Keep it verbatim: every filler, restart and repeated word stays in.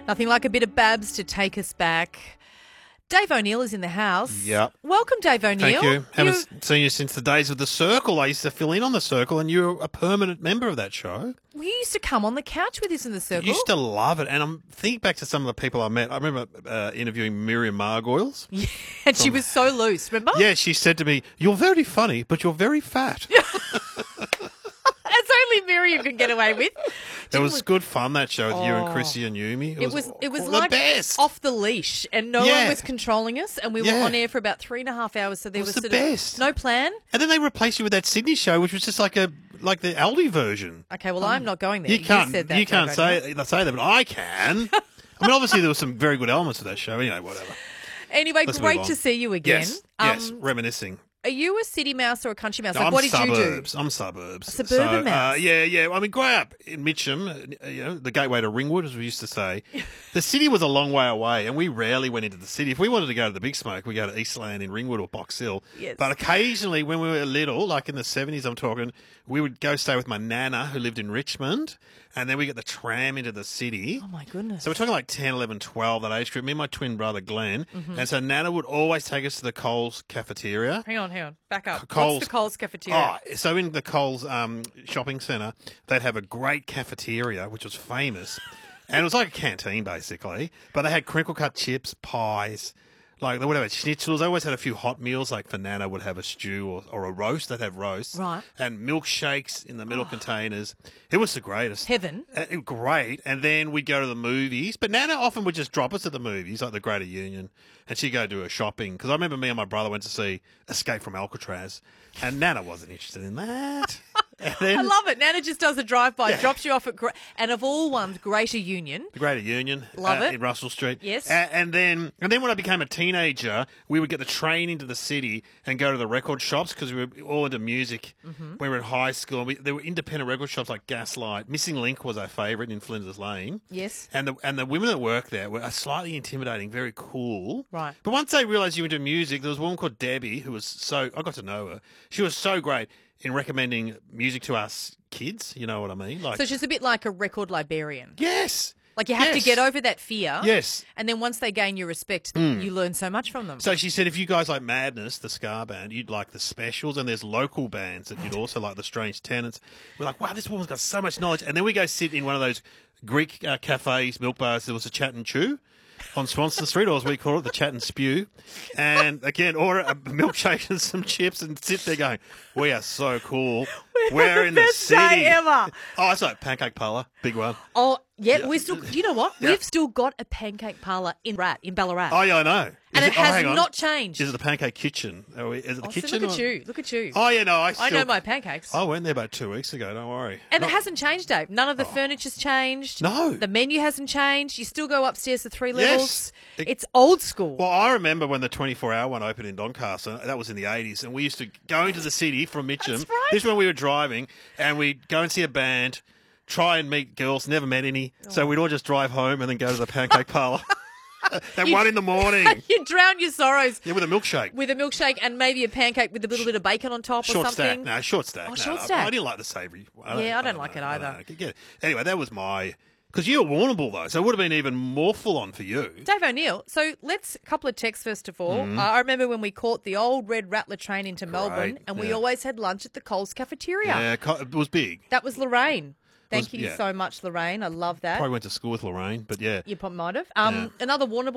Nothing like a bit of Babs to take us back. Dave O'Neill is in the house. Yep. Welcome, Dave O'Neill. Thank you. Haven't seen you since the days of The Circle. I used to fill in on The Circle, and you're a permanent member of that show. You used to come on the couch with us in The Circle. You used to love it. And I'm thinking back to some of the people I met. I remember uh, interviewing Miriam Margoyles. Yeah, and she was so loose, remember? Yeah, she said to me, "You're very funny, but you're very fat." That's only Miriam can get away with. It was good fun, that show with you and Oh. Chrissy and Yumi. It was it was the like best. off the leash, and no Yeah. one was controlling us, and we were Yeah. on air for about three and a half hours. So there It was was, the sort best. of no plan. And then they replaced you with that Sydney show, which was just like a like the Aldi version. Okay, well I'm not going there. You can't. said that, you Dave can't O'Neill. say say that, but I can. I mean, obviously there were some very good elements of that show. Anyway, whatever. Anyway, Let's great move to on. see you again. Yes. yes. Um, Reminiscing. Are you a city mouse or a country mouse? No, Like, I'm what did suburbs. you I'm suburbs. A suburban so, mouse. Uh, yeah, yeah. I mean, growing up in Mitcham, uh, you know, the gateway to Ringwood, as we used to say, the city was a long way away, and we rarely went into the city. If we wanted to go to the Big Smoke, we go to Eastland in Ringwood or Box Hill. Yes. But occasionally, when we were little, like in the seventies, I'm talking, we would go stay with my nana who lived in Richmond, and then we get the tram into the city. do? Oh my goodness. So we're talking like ten, eleven, twelve, that age group, me and my twin brother Glenn. Mm-hmm. And so Nana would always take us to the Coles cafeteria. Hang on, hang on. Back up. Coles- What's the Coles cafeteria? Oh, so in the Coles um, shopping centre, they'd have a great cafeteria, which was famous. And it was like a canteen, basically. But they had crinkle cut chips, pies, like they would have schnitzels. They always had a few hot meals, like for Nana would have a stew or, or a roast. They'd have roast. Right. And milkshakes in the middle containers. It was the greatest. Heaven. Uh, it- great. And then we'd go to the movies. But Nana often would just drop us at the movies, like the Greater Union, and she'd go do her shopping. Because I remember me and my brother went to see Escape from Alcatraz, and Nana wasn't interested in that. And then I love it. Nana just does a drive-by, Yeah. drops you off at, Gra- and of all ones, Greater Union. the Greater Union, Love uh, it. in Russell Street. Yes. A- and then, and then when I became a teenager, we would get the train into the city and go to the record shops because we were all into music. Mm-hmm. We were in high school. We, there were independent record shops like Gaslight. Missing Link was our favourite in Flinders Lane. Yes. And the and the women that worked there were slightly intimidating, very cool. Right. But once they realised you were into music, there was a woman called Debbie who was so I got to know her. She was so great in recommending music to us kids. You know what I mean? Like So she's a bit like a record librarian. yes. Like you have to Yes. get over that fear. Yes. And then once they gain your respect, you learn so much from them. So she said, if you guys like Madness, the ska band, you'd like the Specials, and there's local bands that you'd also like, the Strange Tenants. We're like, wow, this woman's got so much knowledge. And then we go sit in one of those Greek uh, cafes, milk bars. There was a Chat and Chew on Swanston Street, or as we call it, the Chat and Spew. And again, order a milkshake and some chips and sit there going, we are so cool. We're, in the best city. day ever. Oh, it's like Pancake Parlour, big one. Oh, yeah, we still. You know what? Yeah. We've still got a pancake parlour in Rat in Ballarat, Oh, yeah, I know. Is and it oh, has hang on. not changed. Is it the Pancake Kitchen? Are we, is it the Oh, so kitchen? look at or- you! Look at you! Oh, yeah, no, I I still... know my pancakes. I went there about two weeks ago, don't worry. And Not- it hasn't changed, Dave. None of the furniture's changed. No. The menu hasn't changed. You still go upstairs to three Yes. levels. It- It's old school. Well, I remember when the twenty-four hour one opened in Doncaster. That was in the eighties. And we used to go into the city from Mitcham. That's right. This is when we were driving. And we'd go and see a band, try and meet girls, never met any. So we'd all just drive home and then go to the Pancake Parlour. At You- one in the morning. You drown your sorrows Yeah, with a milkshake. with a milkshake and maybe a pancake with a little bit of bacon on top or Short something. stack. No, short stack. Oh, No, short I- stack. I, didn't like the savoury. Yeah, I don't like it know, I either. don't know. Get it. Anyway, that was my... Because you were Warrnambool, though, so it would have been even more full on for you. Dave O'Neill, so let's, a couple of texts first of all. Mm-hmm. Uh, I remember when we caught the old Red Rattler train into Melbourne and we yeah. always had lunch at the Coles cafeteria. Yeah, co- it was big. That was Lorraine. Thank Was- you yeah. so much, Lorraine. I love that. Probably went to school with Lorraine, but yeah. You probably might have. Um, Yeah. Another Warrnambool